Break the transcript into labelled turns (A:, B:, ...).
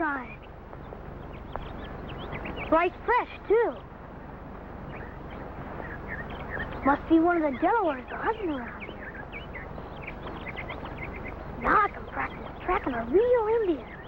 A: kind. Right fresh, too. Must be one of the Delawares hunting around here. Now I can practice tracking a real Indian.